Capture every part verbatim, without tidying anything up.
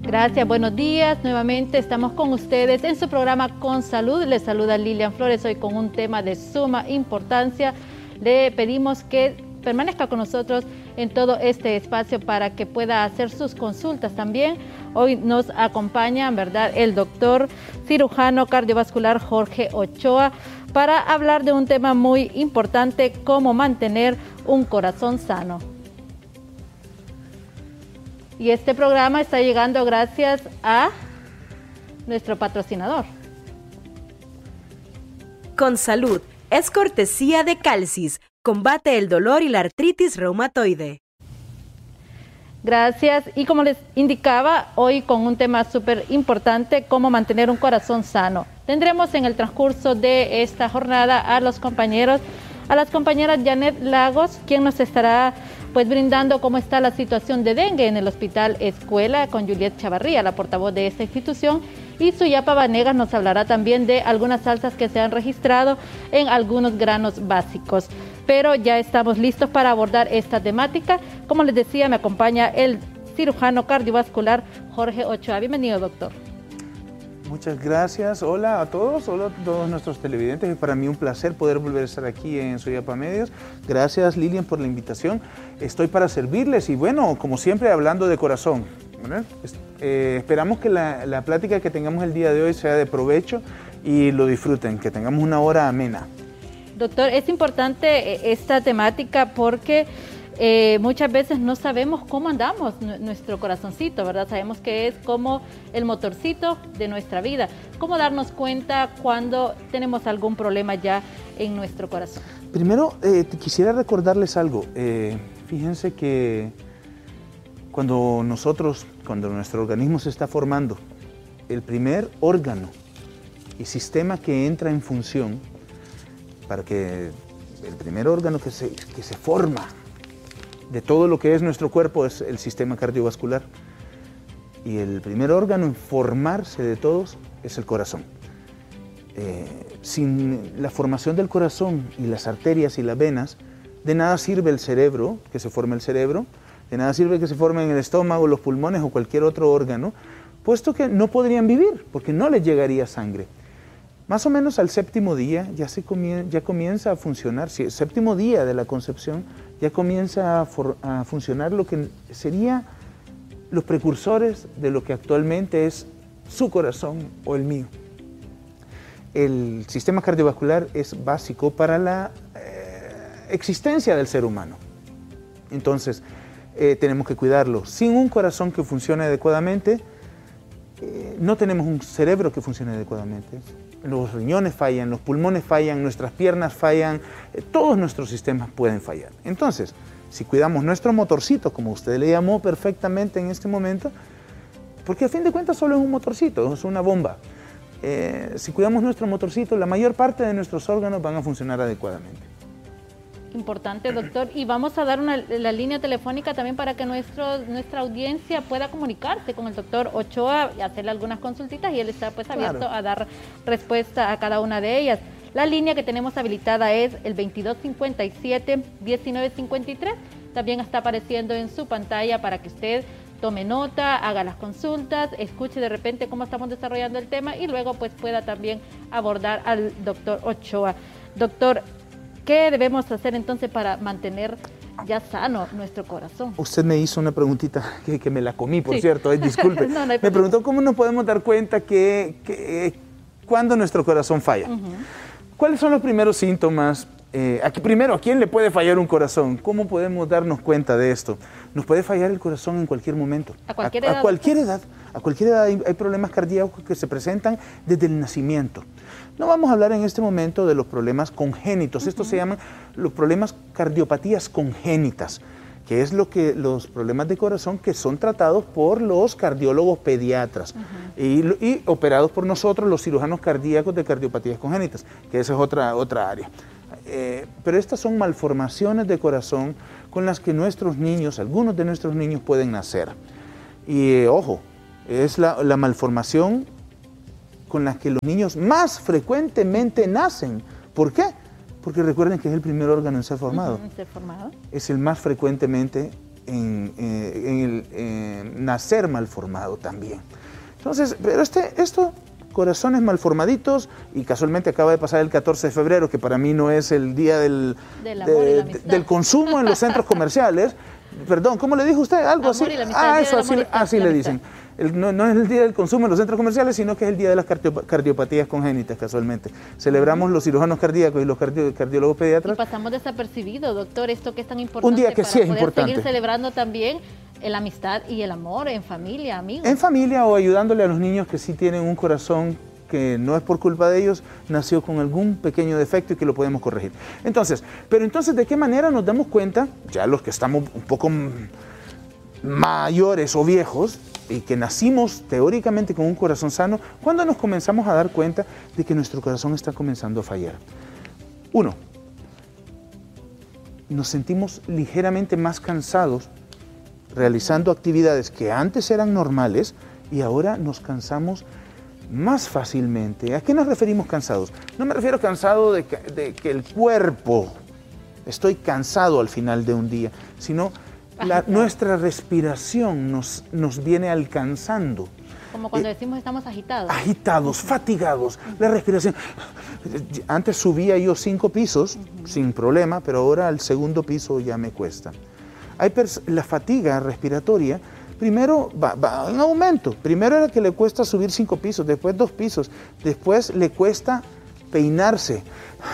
Gracias, buenos días. Nuevamente estamos con ustedes en su programa Con Salud. Les saluda Lilian Flores, hoy con un tema de suma importancia. Le pedimos que permanezca con nosotros en todo este espacio para que pueda hacer sus consultas también. Hoy nos acompaña, ¿verdad?, el doctor cirujano cardiovascular Jorge Ochoa para hablar de un tema muy importante, cómo mantener un corazón sano. Y este programa está llegando gracias a nuestro patrocinador. Con Salud es cortesía de Calcis. Combate el dolor y la artritis reumatoide. Gracias. Y como les indicaba, hoy con un tema súper importante, cómo mantener un corazón sano. Tendremos en el transcurso de esta jornada a los compañeros, a las compañeras Janet Lagos, quien nos estará pues brindando cómo está la situación de dengue en el Hospital Escuela, con Juliet Chavarría, la portavoz de esta institución, y Suyapa Vanegas nos hablará también de algunas alzas que se han registrado en algunos granos básicos. Pero ya estamos listos para abordar esta temática. Como les decía, me acompaña el cirujano cardiovascular Jorge Ochoa. Bienvenido, doctor. Muchas gracias. Hola a todos, hola a todos nuestros televidentes. Es para mí un placer poder volver a estar aquí en Suyapa Medios. Gracias, Lilian, por la invitación. Estoy para servirles y bueno, como siempre, hablando de corazón. ¿Verdad? Eh, esperamos que la, la plática que tengamos el día de hoy sea de provecho y lo disfruten, que tengamos una hora amena. Doctor, es importante esta temática porque eh, muchas veces no sabemos cómo andamos nuestro corazoncito, ¿verdad? Sabemos que es como el motorcito de nuestra vida. ¿Cómo darnos cuenta cuando tenemos algún problema ya en nuestro corazón? Primero, eh, quisiera recordarles algo. Eh, fíjense que cuando nosotros, cuando nuestro organismo se está formando, el primer órgano y sistema que entra en función, para que el primer órgano que se, que se forma de todo lo que es nuestro cuerpo es el sistema cardiovascular. Y el primer órgano en formarse de todos es el corazón. Eh, sin la formación del corazón y las arterias y las venas, de nada sirve el cerebro, que se forme el cerebro, de nada sirve que se formen el estómago, los pulmones o cualquier otro órgano, puesto que no podrían vivir, porque no les llegaría sangre. Más o menos al séptimo día ya, se comien ya comienza a funcionar, si el séptimo día de la concepción ya comienza a, a funcionar lo que sería los precursores de lo que actualmente es su corazón o el mío. El sistema cardiovascular es básico para la eh, existencia del ser humano. Entonces, eh, tenemos que cuidarlo. Sin un corazón que funcione adecuadamente, eh, no tenemos un cerebro que funcione adecuadamente. Los riñones fallan, los pulmones fallan, nuestras piernas fallan, eh, todos nuestros sistemas pueden fallar. Entonces, si cuidamos nuestro motorcito, como usted le llamó perfectamente en este momento, porque a fin de cuentas solo es un motorcito, es una bomba. Eh, si cuidamos nuestro motorcito, la mayor parte de nuestros órganos van a funcionar adecuadamente. Importante, doctor. Y vamos a dar una, la línea telefónica también para que nuestro, nuestra audiencia pueda comunicarse con el doctor Ochoa y hacerle algunas consultitas y él está pues abierto claro. a dar respuesta a cada una de ellas. La línea que tenemos habilitada es el veintidós cincuenta y siete, diecinueve cincuenta y tres. También está apareciendo en su pantalla para que usted tome nota, haga las consultas, escuche de repente cómo estamos desarrollando el tema y luego pues pueda también abordar al doctor Ochoa. Doctor, ¿qué debemos hacer entonces para mantener ya sano nuestro corazón? Usted me hizo una preguntita que, que me la comí, por sí. cierto, eh, disculpe. no, no me preguntó cómo nos podemos dar cuenta que, que cuando nuestro corazón falla. Uh-huh. ¿Cuáles son los primeros síntomas? Eh, aquí, primero, ¿a quién le puede fallar un corazón? ¿Cómo podemos darnos cuenta de esto? Nos puede fallar el corazón en cualquier momento. ¿A cualquier a, edad? A cualquier edad. A cualquier edad hay, hay problemas cardíacos que se presentan desde el nacimiento. No vamos a hablar en este momento de los problemas congénitos. Uh-huh. Estos se llaman los problemas cardiopatías congénitas, que es lo que los problemas de corazón que son tratados por los cardiólogos pediatras uh-huh. y, y operados por nosotros, los cirujanos cardíacos de cardiopatías congénitas, que esa es otra, otra área. Eh, pero estas son malformaciones de corazón con las que nuestros niños, algunos de nuestros niños pueden nacer. Y eh, ojo, es la, la malformación con la que los niños más frecuentemente nacen. ¿Por qué? Porque recuerden que es el primer órgano en ser formado. Uh-huh, ser formado. Es el más frecuentemente en, eh, en el eh, nacer malformado también. Entonces, pero este, esto, corazones malformaditos, y casualmente acaba de pasar el catorce de febrero, que para mí no es el día del, del, amor de, y la amistad. del consumo en los centros comerciales. Perdón, ¿cómo le dijo usted? Algo amor así. Y la amistad, ah, eso así, amistad, así le dicen. El, no, no es el día del consumo en los centros comerciales, sino que es el día de las cardiopatías congénitas, casualmente. Celebramos los cirujanos cardíacos y los cardio, cardiólogos pediatras. Y pasamos desapercibido, doctor, esto que es tan importante. Un día que para sí es poder importante. seguir celebrando también la amistad y el amor en familia, amigos. En familia, o ayudándole a los niños que sí tienen un corazón que no es por culpa de ellos, nació con algún pequeño defecto y que lo podemos corregir. Entonces, pero entonces, ¿de qué manera nos damos cuenta, ya los que estamos un poco mayores o viejos, y que nacimos teóricamente con un corazón sano, cuando nos comenzamos a dar cuenta de que nuestro corazón está comenzando a fallar? Uno, nos sentimos ligeramente más cansados realizando actividades que antes eran normales y ahora nos cansamos más fácilmente. ¿A qué nos referimos cansados? No me refiero cansado de que, de que el cuerpo, estoy cansado al final de un día, sino la, nuestra respiración nos, nos viene alcanzando. Como cuando eh, decimos estamos agitados. Agitados, fatigados, la respiración. Antes subía yo cinco pisos uh-huh. sin problema, pero ahora al segundo piso ya me cuesta. Hay la fatiga respiratoria, primero va, va en aumento. Primero era que le cuesta subir cinco pisos, después dos pisos, después le cuesta peinarse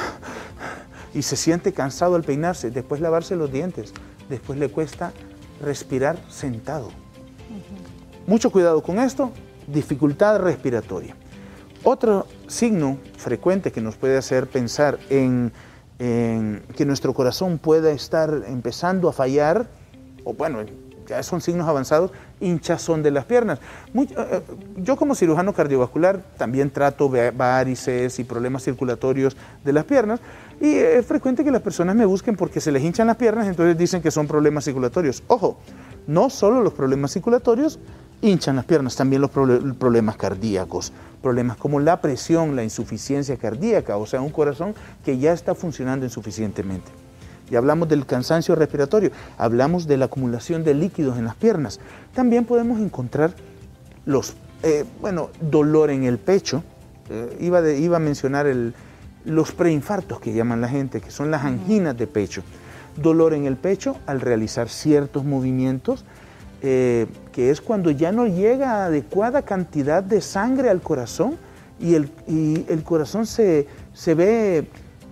y se siente cansado al peinarse, después lavarse los dientes, después le cuesta respirar sentado. Uh-huh. Mucho cuidado con esto, dificultad respiratoria. Otro signo frecuente que nos puede hacer pensar en, en que nuestro corazón pueda estar empezando a fallar, o bueno, ya son signos avanzados, hinchazón de las piernas. Muy, eh, yo como cirujano cardiovascular también trato varices y problemas circulatorios de las piernas, y es frecuente que las personas me busquen porque se les hinchan las piernas, entonces dicen que son problemas circulatorios. Ojo, no solo los problemas circulatorios hinchan las piernas, también los problemas cardíacos, problemas como la presión, la insuficiencia cardíaca, o sea, un corazón que ya está funcionando insuficientemente. Ya hablamos del cansancio respiratorio, hablamos de la acumulación de líquidos en las piernas. También podemos encontrar los, eh, bueno, dolor en el pecho. Eh, iba, de, iba a mencionar el, los preinfartos que llaman la gente, que son las anginas de pecho. Dolor en el pecho al realizar ciertos movimientos, eh, que es cuando ya no llega adecuada cantidad de sangre al corazón y el, y el corazón se, se ve...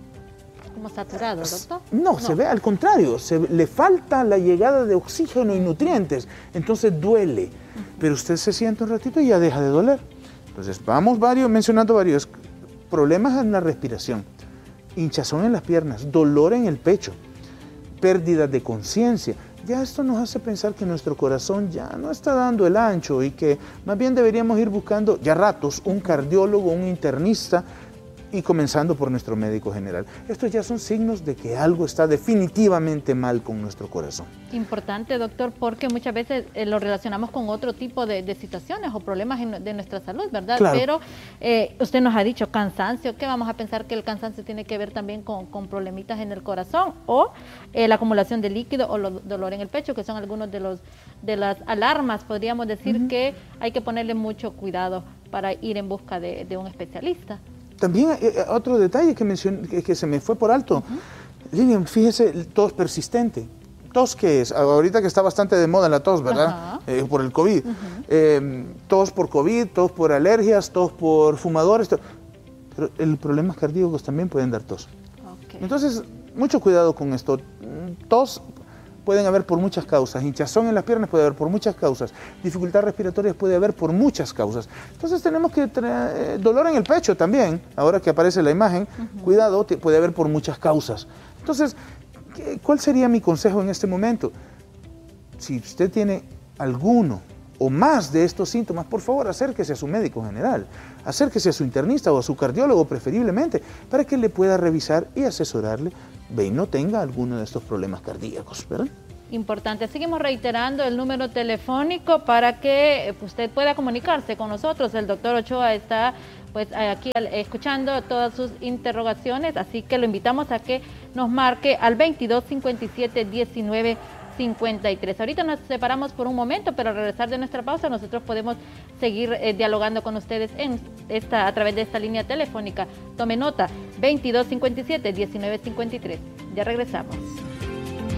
¿Como saturado, doctor? No, no, se ve al contrario, se, le falta la llegada de oxígeno y nutrientes, entonces duele, uh-huh. pero usted se sienta un ratito y ya deja de doler. Entonces vamos varios, mencionando varios problemas en la respiración, hinchazón en las piernas, dolor en el pecho, pérdida de conciencia. Ya esto nos hace pensar que nuestro corazón ya no está dando el ancho y que más bien deberíamos ir buscando ya ratos un cardiólogo, un internista, y comenzando por nuestro médico general. Estos ya son signos de que algo está definitivamente mal con nuestro corazón. Importante, doctor, porque muchas veces eh, lo relacionamos con otro tipo de, de situaciones o problemas en, de nuestra salud, ¿verdad? Claro. Pero eh, usted nos ha dicho cansancio, ¿qué vamos a pensar que el cansancio tiene que ver también con, con problemitas en el corazón o eh, la acumulación de líquido o lo, dolor en el pecho, que son algunos de los de las alarmas, podríamos decir, uh-huh. que hay que ponerle mucho cuidado para ir en busca de, de un especialista. También eh, otro detalle que, mencioné, que, que se me fue por alto. Uh-huh. Lilian, fíjese, tos persistente. ¿Tos qué es? Ahorita que está bastante de moda la tos, ¿verdad? Uh-huh. Eh, por el COVID. Uh-huh. eh, tos por COVID, tos por alergias, tos por fumadores. Tos. Pero el problemas cardíacos también pueden dar tos. Okay. Entonces, mucho cuidado con esto. Tos pueden haber por muchas causas, hinchazón en las piernas puede haber por muchas causas, dificultad respiratoria puede haber por muchas causas. Entonces tenemos que tener eh, dolor en el pecho también, ahora que aparece la imagen, uh-huh. cuidado, te, puede haber por muchas causas. Entonces, ¿qué, ¿cuál sería mi consejo en este momento? Si usted tiene alguno o más de estos síntomas, por favor, acérquese a su médico general, acérquese a su internista o a su cardiólogo preferiblemente, para que le pueda revisar y asesorarle y no tenga alguno de estos problemas cardíacos, ¿verdad? Importante. Seguimos reiterando el número telefónico para que usted pueda comunicarse con nosotros. El doctor Ochoa está pues aquí escuchando todas sus interrogaciones, así que lo invitamos a que nos marque al veintidós cincuenta y siete diecinueve cincuenta y tres. Ahorita nos separamos por un momento, pero al regresar de nuestra pausa nosotros podemos seguir eh, dialogando con ustedes en esta, a través de esta línea telefónica. Tome nota, veintidós cincuenta y siete, diecinueve cincuenta y tres. Ya regresamos.